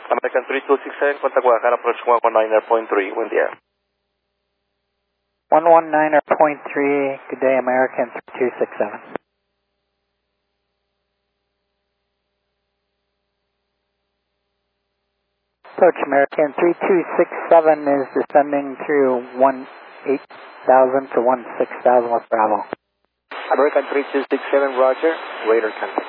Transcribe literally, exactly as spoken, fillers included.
American three two six seven, contact Guadalajara, approach one one nine point three, buen día. one one nine point three, good day, American three two six seven. Approach American three two six seven is descending through one eight thousand to one six thousand with Bravo. American three two six seven, roger, radar contact.